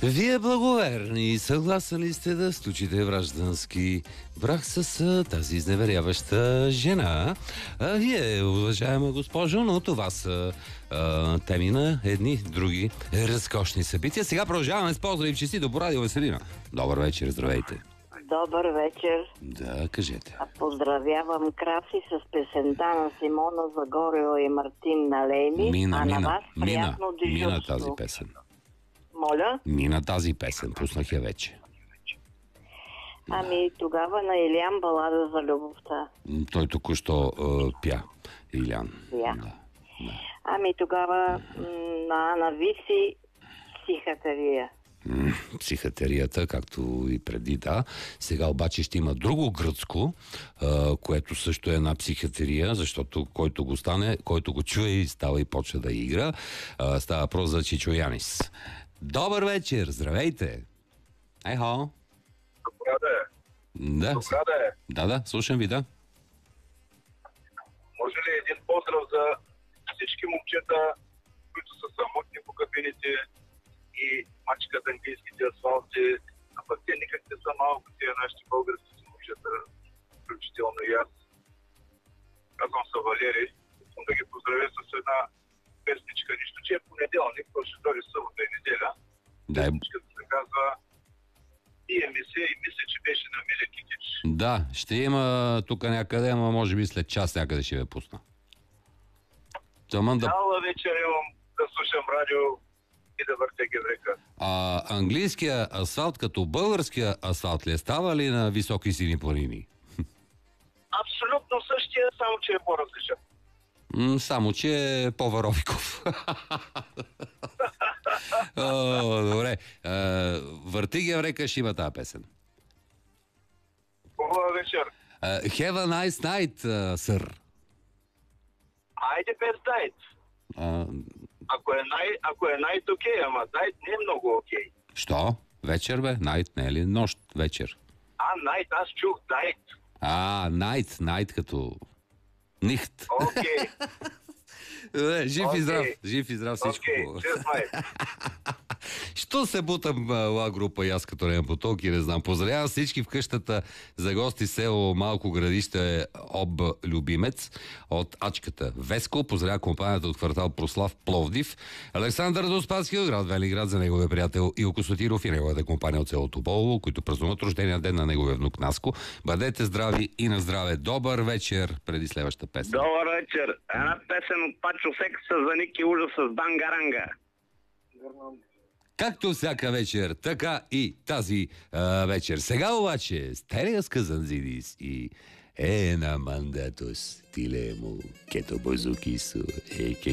Вие благоверни, съгласен ли сте да сключите граждански брак с тази изневеряваща жена? Вие, уважаема госпожо, но това са теми на едни други разкошни събития. Сега продължаваме с поздрави чести до Радио Веселина. Добър вечер, здравейте. Добър вечер. Да, кажете. Поздравявам Краси с песента на Симона Загорева и Мартин Налеми. На вас приятно дежурство. Мина тази песен. Моля? Мина тази песен, пуснах я вече. Тогава на Илиан балада за любовта. Той току-що пя, Илян. Да. Да. Тогава на Ана Виси психатерия. Психатерията, както и преди, да. Сега обаче ще има друго гръцко, което също е една психатерия, защото който го чуе и става и почва да игра. Става въпрос за Чичо Янис. Добър вечер, здравейте! Ехо! Добре да е. Да. Добре да е. Да, слушам ви, да. Може ли един поздрав за всички момчета, които са самотни по кабините и мачкат английските асфалти, а пък те никак не са малко, тия нашите български момчета, включително и аз. Казвам са Валери. Искам да ги поздравя с една песничка, нищо, че е понеделник, то ще дойде събота и неделя. Песничката се казва "Пие ми се" и мисля, че беше на Миле Кикич. Да, ще има тук някъде, ама може би след час някъде ще ви пусна. Цяла вечер имам да слушам радио и да въртя геврека. Английския асфалт като българския асфалт ли е? Става ли на високи сини планини? Абсолютно същия, само че е по-различен. Само че е по-варовиков. Добре. Върти геврека, ще има тази песен. Хубава вечер. Have a nice night, sir. Айде без дайт. Ако е найт окей, ама дайт не е много окей. Що? Вечер, бе? Найт не е ли? Нощ, вечер. Найт, аз чух дайт. Найт като нихт. Окей. Жив и здрав. Жив и здрав всичко. Що се бутам ла група и аз като нямам поток и не знам. Поздравявам всички в къщата за гости село Малко градище Об Любимец от Ачката Веско. Поздравя компанията от квартал Прослав Пловдив. Александър Доспански от град Велиград за неговия приятел Илко Сотиров и неговата компания от село Тополово, които празнуват рождения ден на неговия внук Наско. Бъдете здрави и на здраве. Добър вечер преди следващата песен. Добър вечер. Една песен от Пачо Секс за Ники Ужас с Бангаранга. Както всяка вечер, така и тази вечер. Сега обаче, стария сказанзидис и на мандатос тилемо, кето бозукисо,